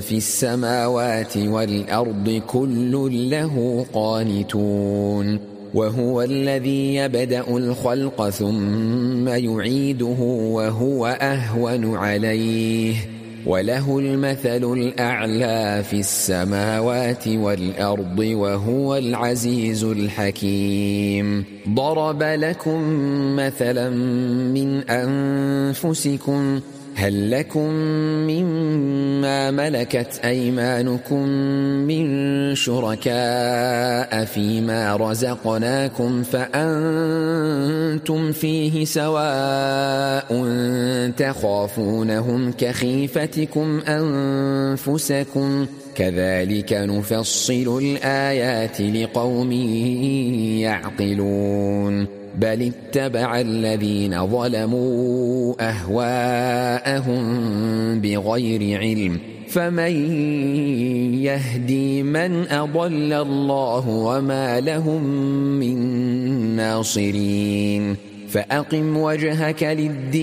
في السماوات والأرض كل له قانتون وهو الذي يبدأ الخلق ثم يعيده وهو أهون عليه وله المثل الأعلى في السماوات والأرض وهو العزيز الحكيم ضرب لكم مثلا من أنفسكم هل لكم مما ملكت أيمانكم من شركاء فيما رزقناكم فأنتم فيه سواء تخافونهم كخيفتكم أنفسكم كذلك نفصل الآيات لقوم يعقلون بل اتبع الذين ظلموا أهواءهم بغير علم فمن يهدي من أضل الله وما لهم من ناصرين فأقم وجهك للدين